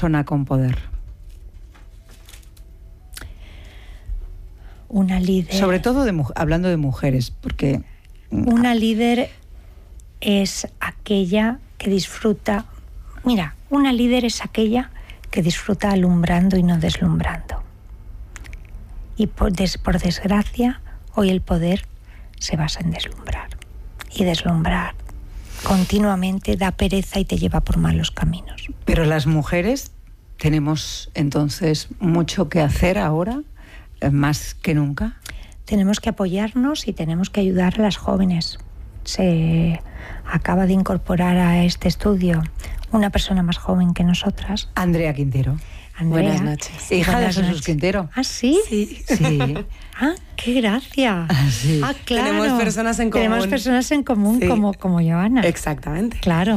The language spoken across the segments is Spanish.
persona con poder? Una líder... Sobre todo hablando de mujeres, porque... Una líder es aquella que disfruta... Mira, una líder es aquella que disfruta alumbrando y no deslumbrando. Y por desgracia, hoy el poder se basa en deslumbrar. Y deslumbrar continuamente da pereza y te lleva por malos caminos. Pero las mujeres tenemos entonces mucho que hacer ahora, más que nunca. Tenemos que apoyarnos y tenemos que ayudar a las jóvenes. Se acaba de incorporar a este estudio una persona más joven que nosotras. Andrea Quintero. Andrea. Buenas noches. Hija de Jesús Quintero. ¿Ah, sí? Sí. Sí. Ah, qué gracia. Sí. Ah, claro. Tenemos personas en común. Tenemos personas en común, Sí. como Johanna. Exactamente. Claro.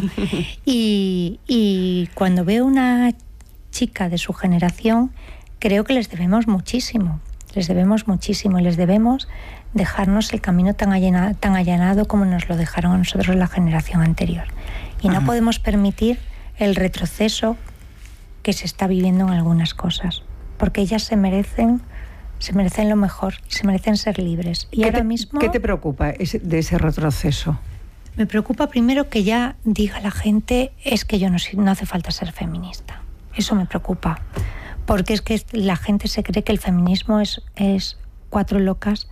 Y cuando veo una chica de su generación, creo que les debemos muchísimo. Les debemos muchísimo. Les debemos dejarnos el camino tan allanado como nos lo dejaron a nosotros la generación anterior. Y no podemos permitir el retroceso que se está viviendo en algunas cosas, porque ellas se merecen lo mejor, se merecen ser libres. Y ahora mismo... ¿Qué te preocupa de ese retroceso? Me preocupa primero que ya diga la gente, es que yo no hace falta ser feminista. Eso me preocupa, porque es que la gente se cree que el feminismo es cuatro locas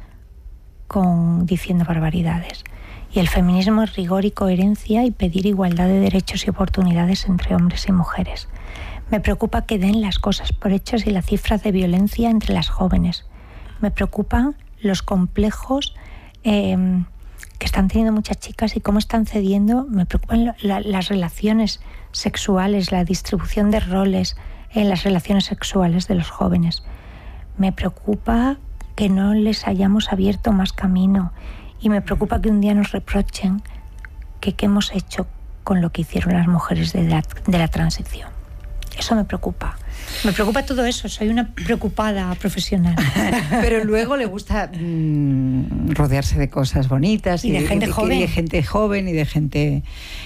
diciendo barbaridades. Y el feminismo es rigor y coherencia y pedir igualdad de derechos y oportunidades entre hombres y mujeres. Me preocupa que den las cosas por hechas y las cifras de violencia entre las jóvenes. Me preocupan los complejos que están teniendo muchas chicas y cómo están cediendo. Me preocupan las relaciones sexuales, la distribución de roles en las relaciones sexuales de los jóvenes. Me preocupa que no les hayamos abierto más camino y me preocupa que un día nos reprochen qué hemos hecho con lo que hicieron las mujeres de la transición. Eso me preocupa. Me preocupa todo eso. Soy una preocupada profesional. Pero luego le gusta rodearse de cosas bonitas y de gente joven. Y de gente joven y de gente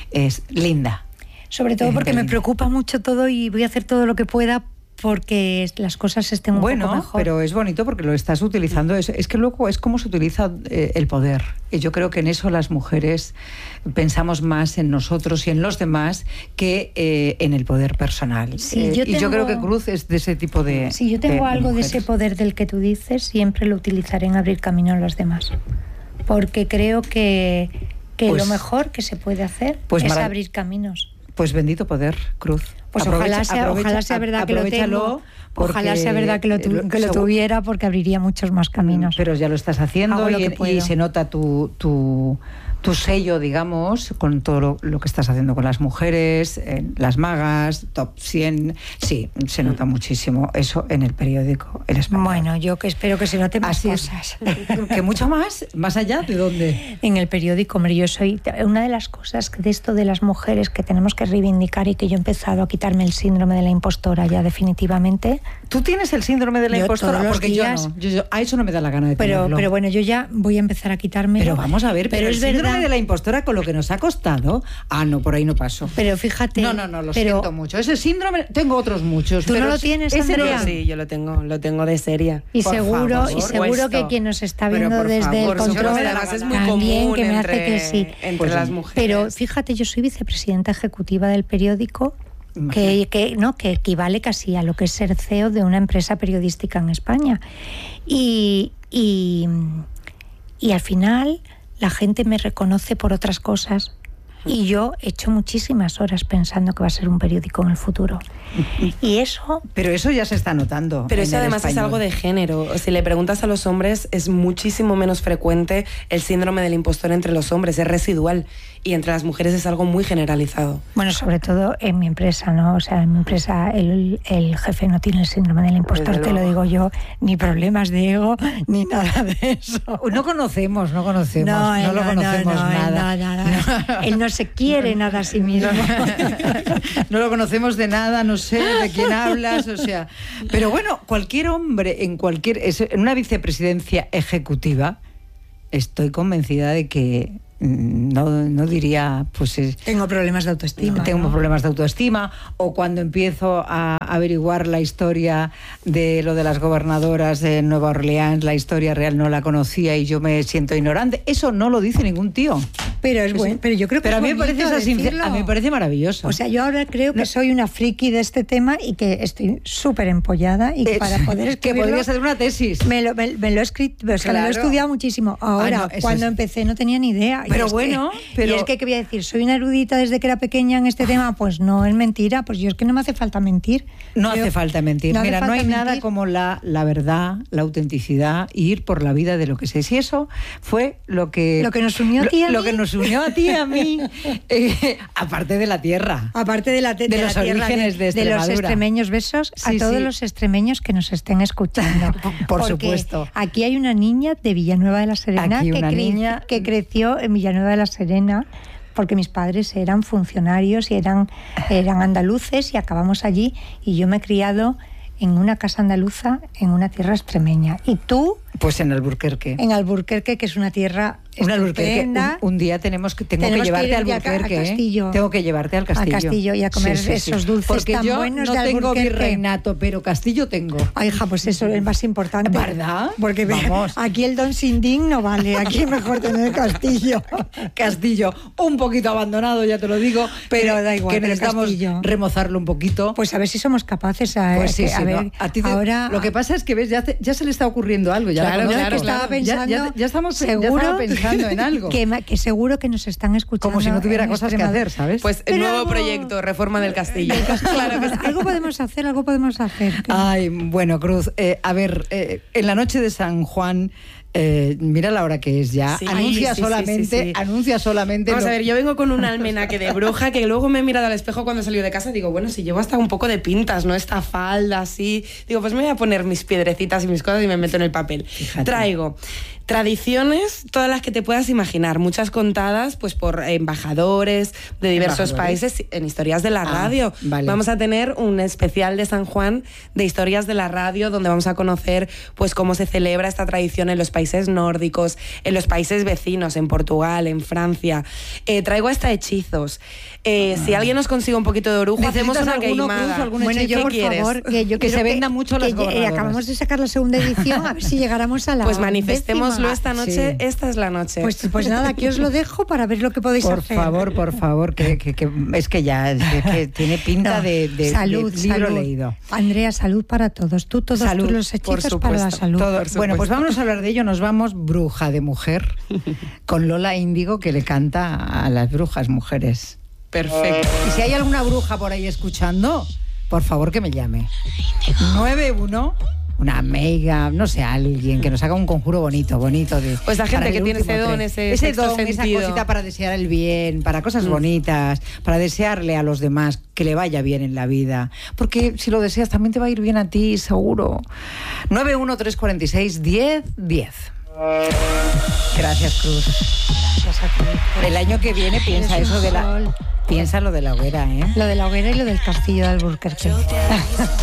linda. Sobre todo porque me preocupa mucho todo y voy a hacer todo lo que pueda porque las cosas estén un poco mejor. Bueno, pero es bonito porque lo estás utilizando. Es que luego es cómo se utiliza el poder. Y yo creo que en eso las mujeres pensamos más en nosotros y en los demás que en el poder personal. Sí, y yo creo que Cruz es de ese tipo de Sí, yo tengo algo de mujeres. ese poder del que tú dices, siempre lo utilizaré en abrir camino a los demás. Porque creo que lo mejor que se puede hacer es abrir caminos. Pues bendito poder, Cruz. Pues ojalá sea verdad que lo tengo. Ojalá sea verdad que lo tuviera, porque abriría muchos más caminos. Pero ya lo estás haciendo y se nota tu sello, digamos, con todo lo que estás haciendo con las mujeres, las magas, top 100. Sí, se nota muchísimo eso en el periódico El Español. Bueno, yo que espero que se note más cosas. ¿Que mucho más? ¿Más allá? ¿De dónde? En el periódico, hombre, yo soy... Una de las cosas de esto de las mujeres que tenemos que reivindicar y que yo he empezado a quitarme el síndrome de la impostora ya definitivamente. ¿Tú tienes el síndrome de la impostora? Porque días, yo no. A eso no me da la gana de tenerlo. Pero bueno, yo ya voy a empezar a quitármelo. Pero vamos a ver, pero el síndrome verdad de la impostora con lo que nos ha costado... Ah, no, por ahí no paso. Pero fíjate... No, lo siento mucho. Ese síndrome... Tengo otros muchos. ¿Tú no lo tienes, Andrea? Sí, yo lo tengo de seria. Y seguro que quien nos está viendo desde el control es muy también común que me hace que sí. Entre las mujeres. Pero fíjate, yo soy vicepresidenta ejecutiva del periódico, que equivale casi a lo que es ser CEO de una empresa periodística en España. Y al final la gente me reconoce por otras cosas. Y yo he hecho muchísimas horas pensando que va a ser un periódico en el futuro. Y eso... Pero eso ya se está notando. Pero eso además es algo de género. Si le preguntas a los hombres, es muchísimo menos frecuente el síndrome del impostor entre los hombres, es residual. Y entre las mujeres es algo muy generalizado. Bueno, sobre todo en mi empresa, ¿no? O sea, en mi empresa el jefe no tiene el síndrome del impostor, te lo digo yo, ni problemas de ego, ni nada de eso. No lo conocemos nada. No. Él no se quiere nada a sí mismo. No lo conocemos de nada, no sé de quién hablas, o sea. Pero bueno, cualquier hombre en una vicepresidencia ejecutiva, estoy convencida de que no diría, pues... tengo problemas de autoestima. Tengo problemas de autoestima, o cuando empiezo a averiguar la historia de lo de las gobernadoras de Nueva Orleans, la historia real no la conocía y yo me siento ignorante. Eso no lo dice ningún tío. Pero es bueno, pero yo creo que a mí me parece maravilloso. O sea, yo ahora creo que soy una friki de este tema y que estoy súper empollada y para poder escribirlo... Que podría ser una tesis. Me lo he escrito, o sea, claro. Lo he estudiado muchísimo. Ahora, cuando empecé no tenía ni idea. Pero bueno... Y es que, ¿qué voy a decir? ¿Soy una erudita desde que era pequeña en este tema? Pues no, es mentira. Pues yo es que no me hace falta mentir. No hace falta mentir. Mira, no hay nada como la verdad, la autenticidad y ir por la vida de lo que sé. Si eso fue lo que nos unió a ti y a mí. Lo que nos unió a ti y a mí, aparte de la tierra. Aparte de los tierra, orígenes de Extremadura. De los extremeños. Besos a todos los extremeños que nos estén escuchando. Por supuesto. Aquí hay una niña de Villanueva de la Serena que creció en Villanueva de la Serena, porque mis padres eran funcionarios y eran andaluces y acabamos allí, y yo me he criado en una casa andaluza en una tierra extremeña. ¿Y tú? Pues en Alburquerque. En Alburquerque, que es una tierra estupenda. Un día tengo que llevarte al Alburquerque. Tengo que llevarte al Castillo. Al Castillo y a comer esos dulces porque tan buenos de Alburquerque. Porque yo no tengo virreinato, pero Castillo tengo. Ay, hija, pues eso es más importante. ¿Verdad? Porque aquí el Don Sinding no vale. Aquí es mejor tener Castillo. Castillo, un poquito abandonado, ya te lo digo. Pero da igual. Que necesitamos remozarlo un poquito. Pues a ver si somos capaces. Pues sí, a ver. Ahora, lo que pasa es que ves, ya se le está ocurriendo algo. Claro. Estaba pensando, ya estamos pensando en algo. Que seguro que nos están escuchando. Como si no tuviera cosas que hacer, ¿sabes? Pues el nuevo proyecto, Reforma del Castillo. Claro que sí. Algo podemos hacer. Ay, bueno, Cruz, a ver, en la noche de San Juan... mira la hora que es ya. Sí, anuncia solamente. Vamos a ver, yo vengo con un almenaque de bruja que luego me he mirado al espejo cuando salí de casa y digo, bueno, si llevo hasta un poco de pintas, ¿no? Esta falda así. Digo, pues me voy a poner mis piedrecitas y mis cosas y me meto en el papel. Fíjate. Traigo tradiciones, todas las que te puedas imaginar, muchas contadas pues por embajadores de diversos países en historias de la radio. Vale. Vamos a tener un especial de San Juan de historias de la radio donde vamos a conocer pues cómo se celebra esta tradición en los países nórdicos, en los países vecinos, en Portugal, en Francia. Traigo hasta hechizos. Si alguien nos consigue un poquito de orujo, hacemos una queimada. Bueno, yo por favor, que se venda mucho las gobernadoras. Acabamos de sacar la segunda edición, a ver si llegáramos a la pues manifestémoslo esta noche, esta es la noche. Pues nada, aquí os lo dejo para ver lo que podéis hacer. Por favor, que es que ya que tiene pinta de libro leído. Andrea, salud para todos. Todos los hechizos para la salud. Bueno, pues vamos a hablar de ello. Nos vamos, Bruja de Mujer, con Lola Índigo, que le canta a las brujas mujeres. Perfecto. Y si hay alguna bruja por ahí escuchando, por favor que me llame. 91, una amiga, no sé, alguien que nos haga un conjuro bonito de... Pues la gente que tiene ese don, ese don, esa cosita para desear el bien, para cosas bonitas, para desearle a los demás que le vaya bien en la vida. Porque si lo deseas también te va a ir bien a ti, seguro. 913461010. Gracias, Cruz. Gracias a ti. El año que viene piensa lo de la hoguera, ¿eh? Lo de la hoguera y lo del castillo de Alburquerque.